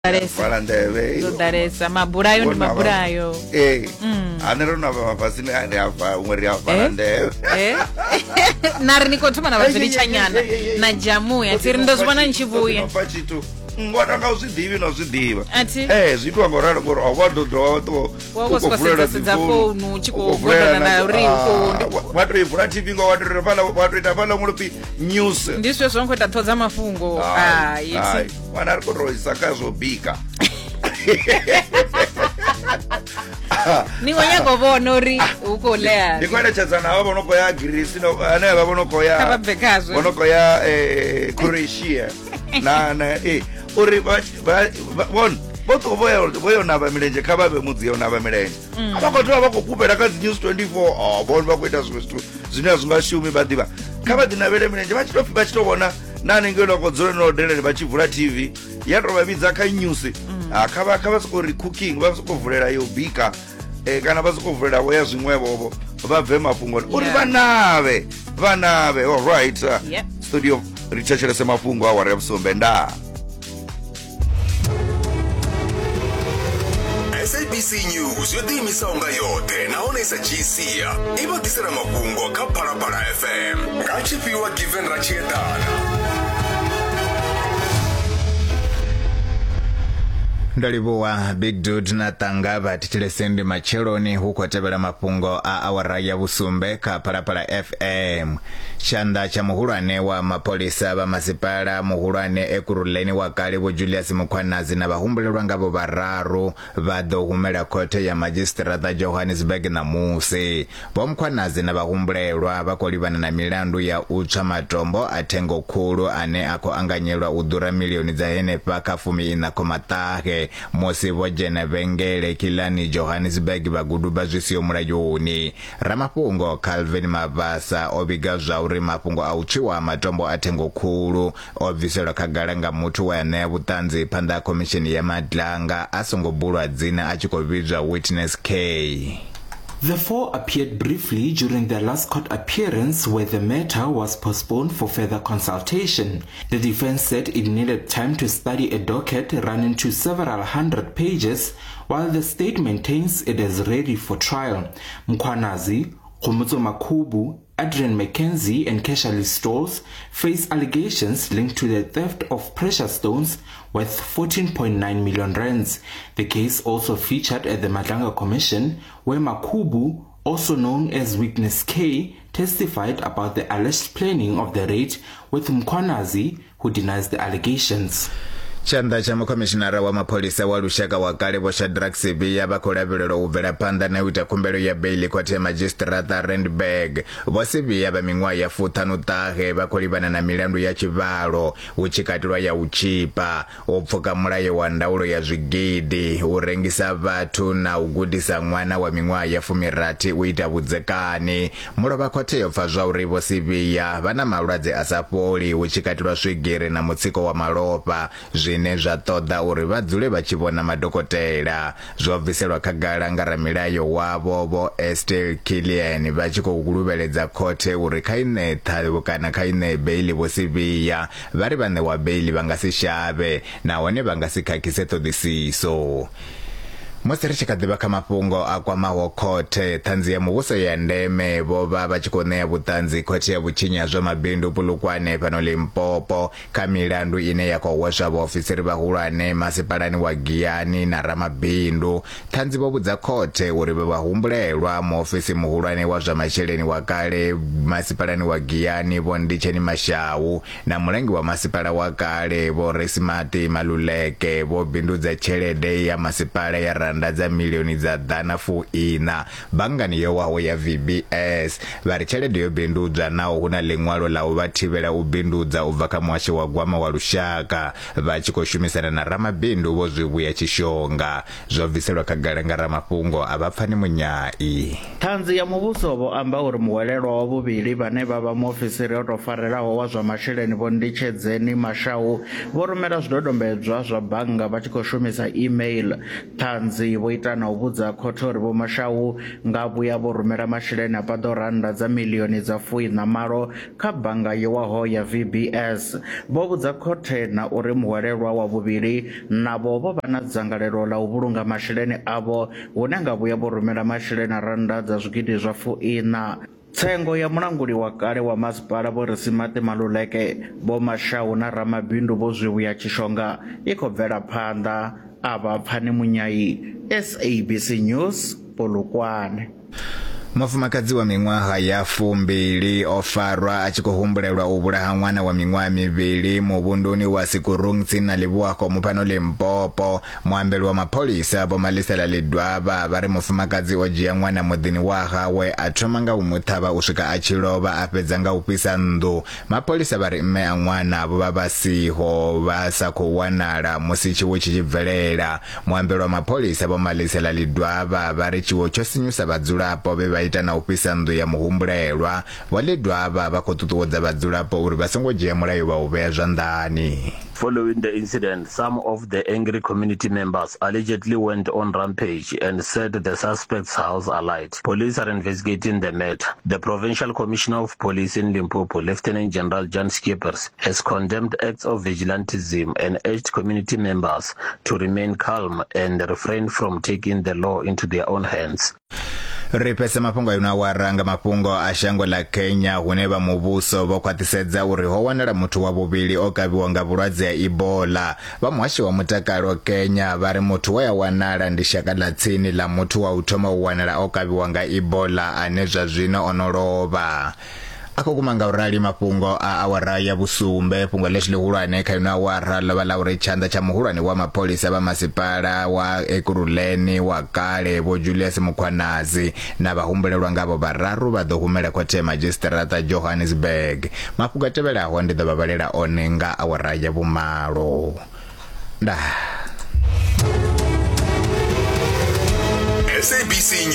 Zodaresa maburayo ndi maburayo. Anerona mabasini ava umwe ava ndeve. Nari nikotuma na vaziri chanyana na jamu ya tiri ndozwana nchivuye. Ngwatanga uzvidivi nozvidiva. Ati zvitwa ngoraro ngoro awadodo wakoswaseza sedza phone chikogodana na rinko. Watorivhura TV ngwatorera pala watoita pala munopi news. Ndiswe zvongoita todza mafungo. Yeti. Wana ari kuroisa kazobika. Ningonya govona uri uko lea. Ndikwenda chazana avo vonokoya Greece ane ava vonokoya. Kababekazo. Vonokoya Croatia. Na uri bon boto voyo nava milenje kababe mudziyo nava milenje. Avakotora vakokupera kadzi News 24 bon vakuita zvimwe zvine zvingashumi badiva. Kabadi navele milenje vachitofi vachitoona nanenge nokodzore nodhenere vachivhura TV yandrovavidza news. Kava sikori cooking vasikuvhurera yo bika kana vasikuvhurera voya zvimwevovo vabve mafungo uri vanave all right. Studio richachelese mafungo awari yamusombe nda SABC News yotimisa unga yote naonesa jisia ivatisira mafungo ka Parapara FM ngachipiwa given rachietana. Ndalibuwa Big Dude na tanga vatitile sendi macheloni huko tebela mapungo a awara ya Busumbe ka Parapara FM. Chanda cha muhulwane wa mapolisa ba masipala muhulwane ekuruleni wa Kalibu Julius Mukwanazi na bahumbulelwa ngabo bararu badohumela kote ya magistrata Johannesburg na Muse. Mukwanazi na bahumbulelwa bakolibana na milandu ya ucha matombo atengo kulu ane ako anganyelwa udura milioni za hene paka 10.3 Mose wajena vengele kilani Johannesburg bagudu bazwisio murayoni. Ramapungo Calvin Mavasa obigaza uri mapungo auchiwa matombo atengo kulu obvisela kagalanga mutu wa ya butanzi panda komisheni ya madlanga asongo bulwa dzina achikovizwa Witness K. The four appeared briefly during their last court appearance where the matter was postponed for further consultation. The defense said it needed time to study a docket running to several hundred pages while the state maintains it is ready for trial. Mukwanazi, Khomotso Makhubu, Adrian Mackenzie and Keshali Stolz face allegations linked to the theft of precious stones worth 14.9 million rands. The case also featured at the Madlanga Commission where Makhubu, also known as Witness K, testified about the alleged planning of the raid with Mukwanazi, who denies the allegations. Chanda cha mkomishinara wa mapolisa wa Lushaka wa Kalibu Shadrack Sibiya bakolabiriro uvela panda na wita kumbelo ya baili kwa te magistrata Randburg. Sibiya bamingwa ya futanu tahe bakolibana na milandu ya chivalo uchikatilwa ya uchipa opfuka mulaye wa ndaulo ya zwigidi urengisa vatu na ugudisa mwana wa mingwa ya fumirati uita budzekani. Muloba kote yofazwa uribo Sibiya bana malwadze asapoli uchikatilwa swigiri na mutsiko wa malopa zvine zvatoda uri vadzule vachivona madokotela zvobviselwa kagala ngaramilayo wavo Estelle Killian vachikokuluveledza kote uri kainetha kana kaine baili Sibiya vari vane wa baili vangasishave nawone vangasikakise todisiso. Mosirichi kadiba kama pungo akwa maho kote tanzi ya muguso ya ndeme boba bachikonea butanzi kote ya buchinya zo mabindu pulukwane pano Limpopo kamilandu ine ya kwa washa wa ofisiri bahulane masipalani wa Giani na Ramabindu tanzi bobuza kote uribe bahumbulelwa mu ofisi muhulane wa za masheleni wa kale masipalani wa Giani bondicheni Mashawu na mulengi wa masipala wa kale bo Resimati Maluleke bo bindu za chelede ya masipala ya za milioni za dana fu ina bangani yo waho ya VBS varichelede yo binduza nao huna lingwalo la uvativela ubinduza uvaka mwashi wa Gwama wa Lushaka vachikoshumisana na Ramabindu wozwibu ya Chishonga zoviselwa kagalanga Ramapungo abafani munyai tanzi ya mubusobo amba uri muwelelwa wa bubili bane baba muofisiri otofarelaho wa zwa masheleni bondichedzeni Mashawu vorumela zvidodombedzwa zva banga vachikoshumisa email tanzi Mufumakadzi vho ita na u vhudza khothe uri Vho Mashau nga vhuya vho rumela masheleni a paḓo rannda dza miḽioni dza 48 kha bannga yewaho ya VBS. Vho vhudza khothe na uri muhwelelwa wa vhuvhili navho vho vha na dzangalelo ḽa u vhulunga masheleni avho hune nga vhuya vho rumela masheleni a rannda dza zwigidi zwa 40. Tsengo ya mulanguli wa kale wa masipala Vho Risimathi Maluleke, Vho Mashau na ramabindu Vho Zwiwuya Tshishonga i khou bvela phanḓa. A vha Pfani Munyai, SABC News, Polokwane. Mufumakadzi wa miṅwaha ya 2 o farwa a tshi khou humbulelwa u vhulaha ṅwana wa miṅwaha 2 muvhunduni wa Sikurung tsini na Livhuwa Mupano Limpopo. Muambeli wa mapholisa Vho Malisela Ledwaba vha ri mufumakadzi o dzhia ṅwana muḓini wa hawe a thoma nga u muṱhavha u swika a tshi lovha a fhedza nga u fhisa nnḓu. Mapholisa vha ri mme a ṅwana vho vha vha siho vha sa khou wanala musi tshiwo tshi tshi bvelela. Muambeli wa mapholisa Vho Malisela Ledwaba vha ri tshiwo tsho sinyusa vhadzulapo vhe ita na u fhisa nnḓu ya muhumbulelwa. Vho Ledwaba vha khou ṱuṱuwedza vhadzulapo uri vha songo dzhia mulayo vha u vhea zwanḓani. Following the incident, some of the angry community members allegedly went on rampage and set the suspect's house alight. Police are investigating the matter. The Provincial Commissioner of Police in Limpopo, Lieutenant General John Skippers, has condemned acts of vigilantism and urged community members to remain calm and refrain from taking the law into their own hands. Ripesa mafhungo ayuna waranga mafhungo a shango la Kenya hune vha muvhuso vho khwaṱhisedza uri ho wanala muthu wa vhuvhili o kavhiwa nga vhulwadze ha Ebola. Vha muhashi wa mutakalo Kenya vha ri muthu we ya wanala ndi shaka ḽa tsini ḽa muthu wa u thoma u wanala o kavhiwa nga Ebola ane zwa zwino ono lovha. Ako kumanga urali mafhungo a awara ya vhusumbe fhungo ḽeshi ḽihulwane kha ino awara ḽo vha ḽa uri tshanḓa tsha muhulwane wa mapholisa vha masipala wa Ekurhuleni wa kale Vho Julius Mukhwanazi na vhahumbulelwa ngavho vhararu vha ḓo humela khothe Magistrata Johannesburg. Mafhungo a tevhelaho ndi ḓo vha vhalela one nga awara ya vhumalo. SABC